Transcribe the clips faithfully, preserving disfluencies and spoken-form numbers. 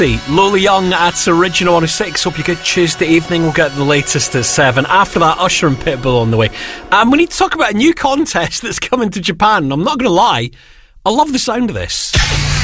Lola Young at Original one oh six. Hope you good Tuesday evening. We'll get the latest at seven. After that, Usher and Pitbull on the way. And we need to talk about a new contest that's coming to Japan. I'm not going to lie, I love the sound of this.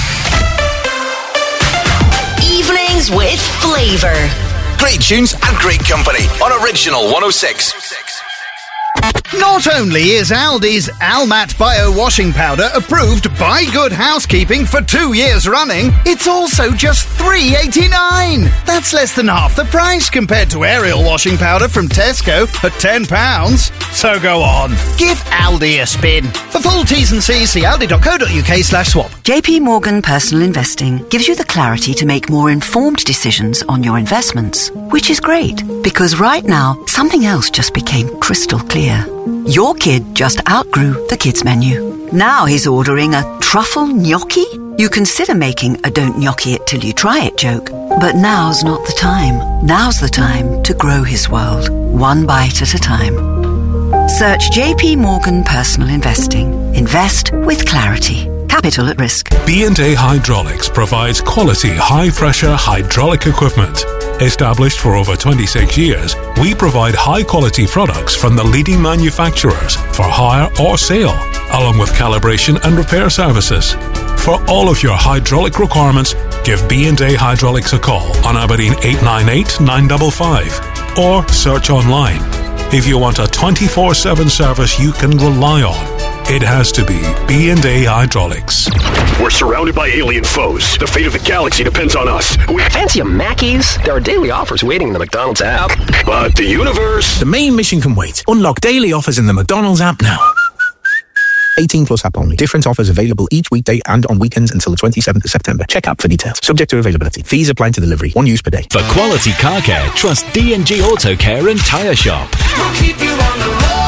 Evenings with flavour. Great tunes and great company on Original one oh six. Not only is Aldi's Almat Bio Washing Powder approved by Good Housekeeping for two years running, it's also just three dollars and eighty-nine cents. That's less than half the price compared to Ariel Washing Powder from Tesco at ten pounds. So go on, give Aldi a spin. For full T's and C's, see aldi.co.uk slash swap. J P Morgan Personal Investing gives you the clarity to make more informed decisions on your investments, which is great, because right now, something else just became crystal clear. Your kid just outgrew the kids menu. Now he's ordering a truffle gnocchi? You consider making a don't gnocchi it till you try it joke, but now's not the time. Now's the time to grow his world, one bite at a time. Search J P Morgan Personal Investing. Invest with clarity. Capital at risk. B and A Hydraulics provides quality high-pressure hydraulic equipment. Established for over twenty-six years, we provide high-quality products from the leading manufacturers for hire or sale, along with calibration and repair services. For all of your hydraulic requirements, give B and A Hydraulics a call on Aberdeen eight nine eight, nine five five or search online. If you want a twenty-four seven service you can rely on, it has to be B and A Hydraulics. We're surrounded by alien foes. The fate of the galaxy depends on us. We fancy a Mackey's? There are daily offers waiting in the McDonald's app. But the universe... The main mission can wait. Unlock daily offers in the McDonald's app now. eighteen plus app only. Different offers available each weekday and on weekends until the twenty-seventh of September. Check app for details. Subject to availability. Fees apply to delivery. One use per day. For quality car care, trust D and G Auto Care and Tyre Shop. We'll keep you on the road.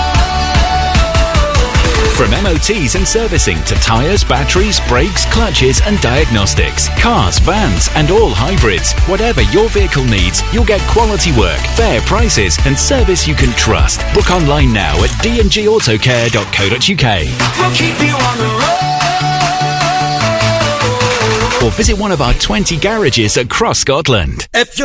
From M O Ts and servicing to tyres, batteries, brakes, clutches and diagnostics. Cars, vans and all hybrids. Whatever your vehicle needs, you'll get quality work, fair prices and service you can trust. Book online now at d and g autocare dot co dot u k. We'll keep you on the road. Or visit one of our twenty garages across Scotland. If